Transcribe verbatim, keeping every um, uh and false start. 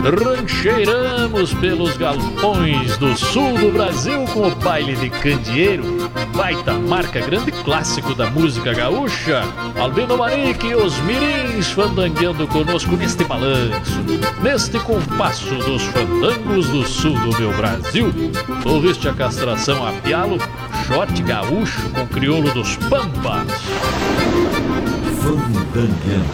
Rancheiramos pelos galpões do sul do Brasil com o baile de candeeiro, baita marca, grande clássico da música gaúcha. Albino Marique e os mirins fandangueando conosco neste balanço, neste compasso dos fandangos do sul do meu Brasil. Ouviste a castração a pialo, shot gaúcho com crioulo dos pampas. Fandangueando.